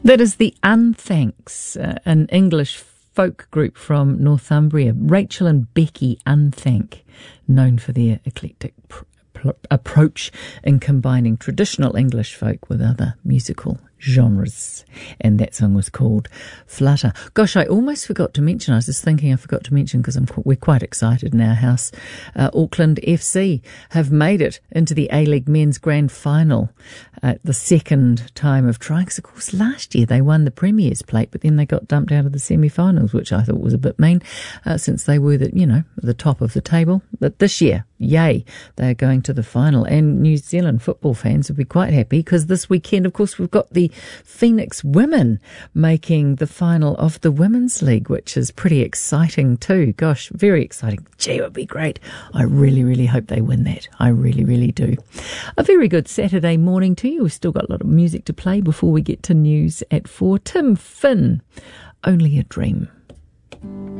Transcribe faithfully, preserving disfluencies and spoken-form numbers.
That is the Unthanks, uh, an English folk group from Northumbria. Rachel and Becky Unthank, known for their eclectic pr- pr- approach in combining traditional English folk with other musical genres. And that song was called Flutter. Gosh, I almost forgot to mention, I was just thinking I forgot to mention because I'm we're quite excited in our house. Uh, Auckland F C have made it into the A-League Men's Grand Final at uh, the second time of trying. Because, of course, last year they won the Premier's Plate, but then they got dumped out of the semi-finals, which I thought was a bit mean, uh, since they were, the, you know, the top of the table. But this year, yay, they're going to the final. And New Zealand football fans will be quite happy because this weekend, of course, we've got the Phoenix women making the final of the Women's League, which is pretty exciting too. Gosh, very exciting. Gee, it would be great. I really, really hope they win that. I really, really do. A very good Saturday morning to you. We've still got a lot of music to play before we get to news at four. Tim Finn, Only a Dream.